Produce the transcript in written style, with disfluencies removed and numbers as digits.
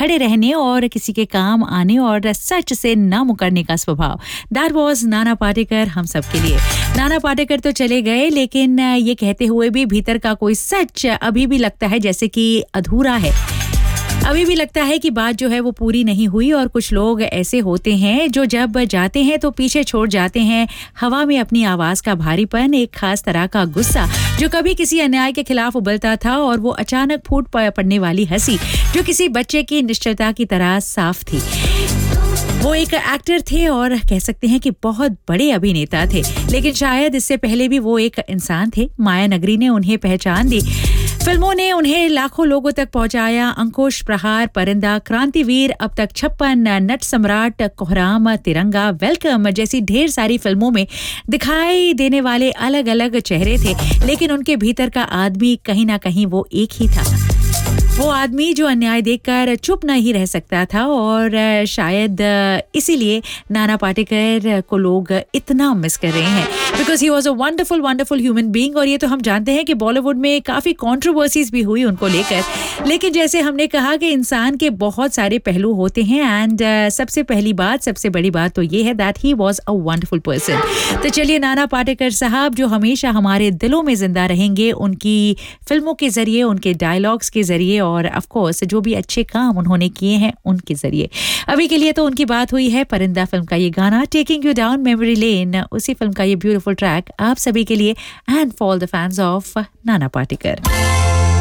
खड़े रहने और किसी के काम आने और सच से ना मुकरने का स्वभाव। दैट वाज नाना पाटेकर हम सब के लिए। नाना पाटेकर तो चले गए, लेकिन ये कहते हुए भी भीतर का कोई सच अभी भी लगता है जैसे कि अधूरा है। अभी भी लगता है कि बात जो है वो पूरी नहीं हुई। और कुछ लोग ऐसे होते हैं जो जब जाते हैं तो पीछे छोड़ जाते हैं हवा में अपनी आवाज का भारीपन, एक खास तरह का गुस्सा जो कभी किसी अन्याय के खिलाफ उबलता था, और वो अचानक फूट पड़ने वाली हंसी जो किसी बच्चे की निश्चयता की तरह साफ थी। वो एक एक्टर थे और कह सकते हैं कि बहुत बड़े अभिनेता थे, लेकिन शायद इससे पहले भी वो एक इंसान थे। माया नगरी ने उन्हें पहचान दी, फिल्मों ने उन्हें लाखों लोगों तक पहुंचाया। अंकुश, प्रहार, परिंदा, क्रांतिवीर, अब तक 56, नट सम्राट, कोहराम, तिरंगा, वेलकम जैसी ढेर सारी फिल्मों में दिखाई देने वाले अलग अलग चेहरे थे, लेकिन उनके भीतर का आदमी कहीं ना कहीं वो एक ही था। वो आदमी जो अन्याय देखकर चुप नहीं रह सकता था, और शायद इसीलिए नाना पाटेकर को लोग इतना मिस कर रहे हैं, because he was a wonderful wonderful human being. और ये तो हम जानते हैं कि बॉलीवुड में काफ़ी कॉन्ट्रोवर्सीज भी हुई उनको लेकर, लेकिन जैसे हमने कहा कि इंसान के बहुत सारे पहलू होते हैं, एंड सबसे पहली बात, सबसे बड़ी बात तो ये है that he was a wonderful person. तो चलिए, नाना पाटेकर साहब जो हमेशा हमारे दिलों में जिंदा रहेंगे, उनकी फिल्मों के जरिए, उनके डायलॉग्स के जरिए, और ऑफ कोर्स जो भी अच्छे काम उन्होंने किए हैं उनके जरिए। अभी के लिए तो उनकी बात हुई है। परिंदा फिल्म का ये गाना, taking you down memory lane, उसी फिल्म का ये ब्यूटीफुल ट्रैक आप सभी के लिए, and for the fans of Nana Patekar.